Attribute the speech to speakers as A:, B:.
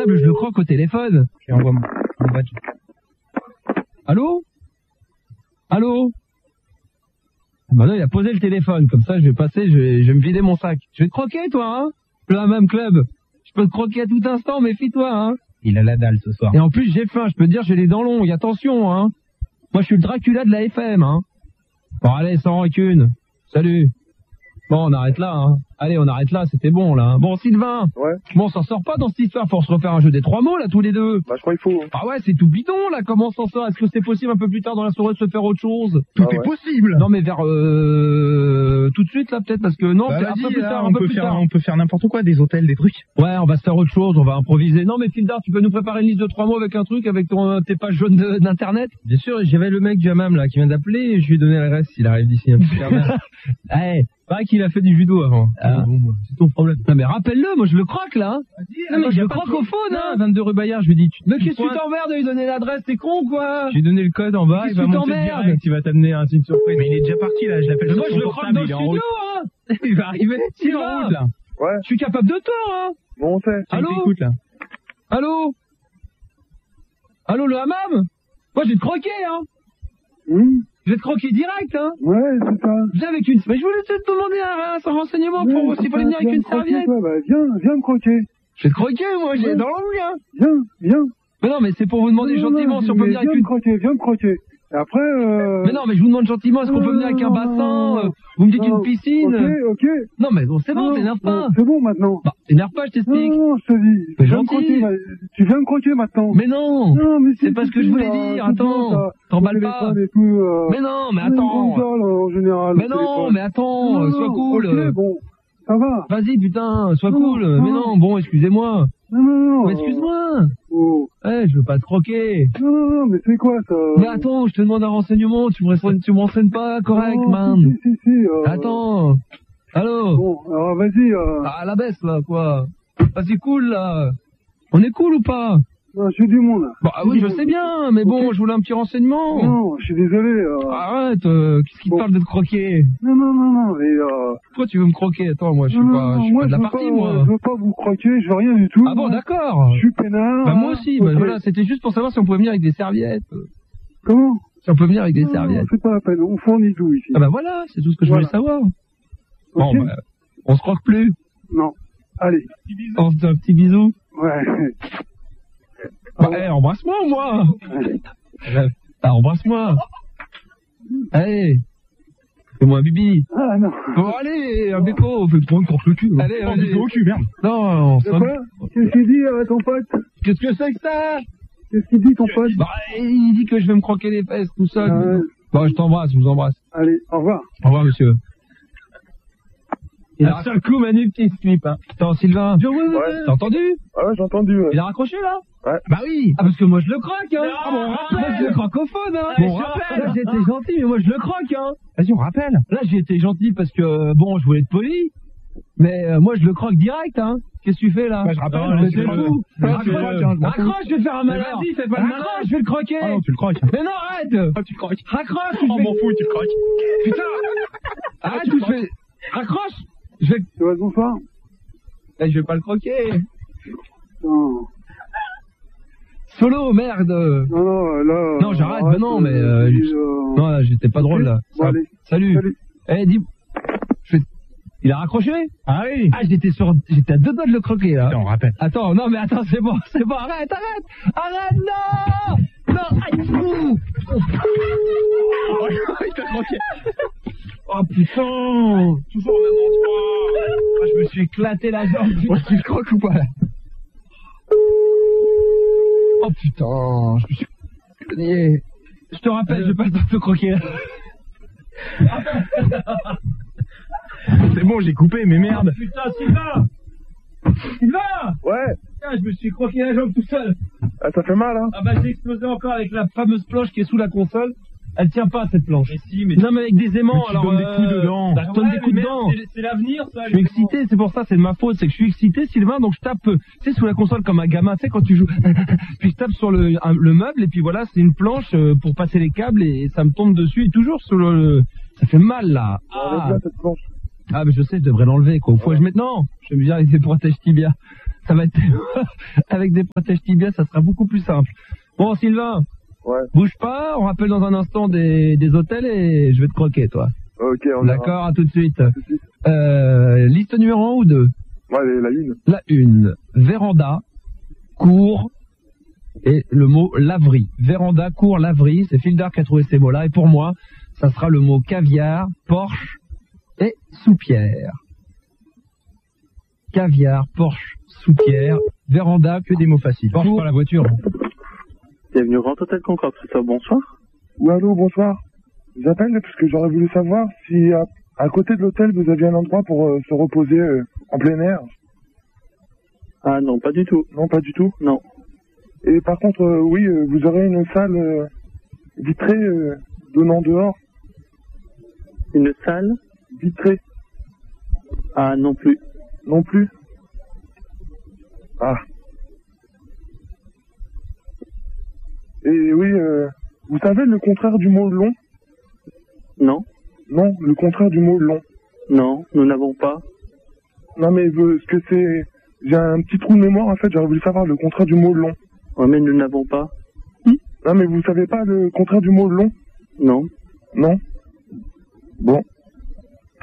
A: portable, je le croque au téléphone.
B: Et envoie mon badge.
A: Allô? Allô? Bah non, il a posé le téléphone, comme ça je vais passer, je vais me vider mon sac. Je vais te croquer, toi, hein? Le même club. Je peux te croquer à tout instant, méfie-toi, hein?
B: Il a la dalle ce soir.
A: Et en plus, j'ai faim, je peux te dire, j'ai les dents longues, attention, hein? Moi, je suis le Dracula de la FM, hein? Bon, allez, sans rancune. Salut. Bon, on arrête là, hein. Allez, on arrête là, c'était bon, là. Bon, Sylvain.
C: Ouais.
A: Bon, on s'en sort pas dans cette histoire, faut se refaire un jeu des 3 mots, là, tous les deux.
C: Bah, je crois qu'il faut.
A: Ah ouais, c'est tout bidon, là, comment on s'en sort? Est-ce que c'est possible un peu plus tard dans la soirée de se faire autre chose?
B: Tout
C: Ah
B: est
C: ouais.
B: possible.
A: Non, mais vers, tout de suite, là, peut-être, parce que non,
B: Bah,
A: peut-être un peu
B: vas-y,
A: plus
B: là,
A: tard, un
B: on
A: peu
B: peut
A: plus tard.
B: faire n'importe quoi, des hôtels, des trucs.
A: Ouais, on va se faire autre chose, on va improviser. Non, mais Fildar, tu peux nous préparer une liste de 3 mots avec un truc, avec tes pages jaunes d'internet?
B: Bien sûr, j'avais le mec du hammam là qui vient d'appeler et je lui ai donné l'adresse s'il arrive d'ici un petit quart d'heure.
A: Eh,
B: Pareil qu'il a fait du judo avant.
A: Ah.
B: Bon, bah, c'est ton problème.
A: non, mais rappelle-le, moi je le croque, là. Non, mais je le croque au phone, hein.
B: 22 rue Bayard, je lui dis,
A: Mais qu'est-ce que tu t'emmerdes de lui donner l'adresse, t'es con, quoi?
B: Je lui ai donné le code en bas,
A: Qu'est-ce
B: il va
A: que tu
B: monter
A: t'emmerdes
B: direct, il va t'amener un signe surprise. Mais il est déjà parti là, je l'appelle
A: Mais
B: sur
A: moi je
B: son
A: le croque
B: portable,
A: dans le
B: il est en
A: studio,
B: route.
A: hein.
B: Il va arriver, il est
A: Sylvain.
B: en route là.
C: Ouais.
A: Je suis capable de tort, hein.
C: Bon, on sait.
A: Allô?
B: Il t'écoute là.
A: Allô? Allô, le hammam? Moi je vais te croquer, hein. Je vais te croquer direct, hein.
C: Ouais, c'est ça.
A: Viens avec une... Mais je voulais te demander un renseignement pour s'il fallait venir avec une serviette.
C: Bah, viens me croquer.
A: Je vais te croquer, moi, j'ai dans l'angle, hein.
C: Viens.
A: Mais non, mais c'est pour vous demander gentiment si on peut venir avec une...
C: Viens me croquer. Et après,
A: Mais non, mais je vous demande gentiment, est-ce qu'on peut venir avec un bassin? Vous me dites une piscine?
C: Ok.
A: Non, mais bon, c'est bon, t'énerve pas.
C: C'est bon maintenant.
A: Bah, t'énerve pas, je t'explique.
C: Non, je te dis.
A: Mais
C: Viens me
A: gentil.
C: croquer, là. Tu viens me croquer maintenant.
A: Mais non.
C: Non, mais
A: C'est pas ce que je voulais dire, attends. T'emballes pas. Mais non, mais attends.
C: En général.
A: Mais non, mais attends, sois cool.
C: Ok, bon, ça va.
A: Vas-y, putain, sois cool.
C: non.
A: Mais non, bon, excusez-moi.
C: Non.
A: Mais excuse-moi.
C: Oh.
A: Eh, je veux pas te croquer.
C: Non, mais c'est quoi ça?
A: Mais attends, je te demande un renseignement, tu me renseignes pas correct,
C: Non,
A: man.
C: Si.
A: Attends. Allô?
C: Bon, alors vas-y.
A: Ah, la baisse, là, quoi. Vas-y, cool, là. On est cool ou pas?
C: Non, j'ai du monde là.
A: Bah oui, je sais bien, mais bon, je voulais un petit renseignement.
C: Non, je suis désolé.
A: Arrête, qu'est-ce qui te parle de te croquer?
C: Non, mais
A: Pourquoi tu veux me croquer? Attends, moi, je suis
C: non,
A: pas,
C: non,
A: je suis
C: moi,
A: pas de la
C: je veux
A: partie,
C: pas,
A: moi.
C: Je veux pas vous croquer, je veux rien du tout.
A: Ah bon, d'accord.
C: Je suis peinard.
A: Bah moi aussi,
C: ok.
A: bah, voilà, c'était juste pour savoir si on pouvait venir avec des serviettes.
C: Comment?
A: Si on peut venir avec des
C: Non,
A: serviettes.
C: c'est pas la peine, on fournit tout ici.
A: Ah bah voilà, c'est tout ce que je voulais savoir. Bon,
C: Ok.
A: bah, on se croque plus.
C: Non. Allez.
A: On se fait un petit bisou.
C: Ouais.
A: Bah, embrasse-moi, moi. Ah, embrasse-moi. Allez. Fais-moi un bibi.
C: Ah non.
A: Bon, allez, un béco. Fais-toi une croque le cul. Allez,
B: Oh,
A: allez.
B: au cul, merde.
A: Non,
C: C'est quoi? Qu'est-ce qu'il dit, ton pote?
A: Qu'est-ce que c'est que ça?
C: Qu'est-ce qu'il dit, ton pote?
A: Bah, il dit que je vais me croquer les fesses tout seul.
C: Ouais.
A: Bon, je t'embrasse, je vous embrasse.
C: Allez, au revoir.
A: Au revoir, monsieur.
B: Il a seul coup, Manu, petit slip, hein.
A: Attends, Sylvain. T'as entendu?
C: Ah ouais, j'ai entendu.
A: Il a raccroché, là?
C: Ouais.
A: Bah oui. Ah, parce que moi, je le croque, hein.
B: Ah, bon, rappelle.
A: Moi, je le croque au phone, hein.
B: Allez,
A: Bon,
B: je
A: rappelle.
B: rappelle.
A: Là, j'ai été gentil, mais moi, je le croque, hein.
B: Vas-y, on rappelle.
A: Là, j'ai été gentil parce que, bon, je voulais être poli. Mais, moi, je le croque direct, hein. Qu'est-ce que tu fais, là?
B: Bah, je rappelle.
A: Ah, mais c'est fou.
B: Raccroche,
A: Raccroche, je vais faire un malheur.
B: Vas-y, fais pas le malin.
A: Raccroche, je vais le croquer.
B: Ah non, tu le croques.
A: Mais non, arrête.
B: Ah, tu le croques.
A: Raccroche,
B: Oh, m'en fous, tu le croques.
A: Putain. Arrête, ou je fais... Raccroche. Je vais...
C: Tu vas bonsoir?
A: Eh, je vais pas le croquer.
C: Non.
A: Solo, merde.
C: Non, là.
A: Non, j'arrête,
C: arrête,
A: mais non, mais non, là, j'étais pas drôle, là.
C: Bon, allez.
A: Salut.
C: Salut.
A: Eh, dis... Il a raccroché?
B: Ah oui.
A: Ah, j'étais à 2 doigts de le croquer, là.
B: Attends, on rappelle.
A: Attends, non, mais attends, c'est bon, arrête, non! Non, aïe, fou!
B: Il t'a croqué.
A: Oh, putain! Toujours au même endroit! Ah, je me suis éclaté la jambe.
B: Moi, tu le croques ou pas, là?
A: Oh, putain, je me suis cogné. Je te rappelle, je vais pas le temps de te croquer, là.
B: C'est bon, j'ai coupé, mais merde.
A: Oh, putain, Sylvain!
C: Ouais.
A: Putain, je me suis croqué la jambe tout seul.
C: Ah, ça fait mal, hein?
A: Ah bah j'ai explosé encore avec la fameuse planche qui est sous la console. Elle tient pas cette planche.
B: Mais si, mais
A: non mais avec des aimants,
B: mais tu
A: alors
B: donnes des coups dedans.
A: Bah, je donne des coups dedans.
B: C'est l'avenir, ça.
A: Je suis excité, c'est pour ça, c'est de ma faute, c'est que je suis excité, Sylvain, donc je tape, tu sais, sous la console comme un gamin, tu sais, quand tu joues, puis je tape sur le meuble, et puis voilà, c'est une planche pour passer les câbles, et ça me tombe dessus, et toujours sur ça fait mal, là.
C: Enlève-la, cette planche.
A: Ah, mais je sais, je devrais l'enlever, quoi. Faut que je mette, non, je vais me dire, il fait protège tibia. Ça va être avec des protèges tibias, ça sera beaucoup plus simple. Bon, Sylvain,
C: Ouais.
A: bouge pas, on rappelle dans un instant des hôtels et je vais te croquer, toi.
C: Ok, on
A: D'accord, à tout de suite.
C: Tout de suite.
A: Liste numéro 1 ou 2?
C: Ouais, la une.
A: La une, véranda, cour, et le mot laverie. Véranda, cour, laverie, c'est Phil Dark qui a trouvé ces mots-là, et pour moi, ça sera le mot caviar, Porsche et soupière. Caviar, Porsche, soupière, véranda, que des mots faciles.
B: Porsche
A: Cour,
B: par la voiture.
D: Bienvenue au Grand Hôtel Concorde, c'est ça, bonsoir.
C: Oui, allô, bonsoir. J'appelle parce que j'aurais voulu savoir si à côté de l'hôtel vous aviez un endroit pour se reposer en plein air.
D: Ah non, pas du tout.
C: Non, pas du tout.
D: Non.
C: Et par contre, oui, vous aurez une salle vitrée donnant dehors.
D: Une salle?
C: Vitrée.
D: Ah non plus.
C: Non plus. Ah. Et oui, vous savez le contraire du mot long?
D: Non.
C: Non, le contraire du mot long.
D: Non, nous n'avons pas.
C: Non mais ce que c'est... J'ai un petit trou de mémoire en fait, j'aurais voulu savoir le contraire du mot long.
D: Ouais, mais nous n'avons pas.
C: Non mais vous savez pas le contraire du mot long?
D: Non.
C: Non? Bon.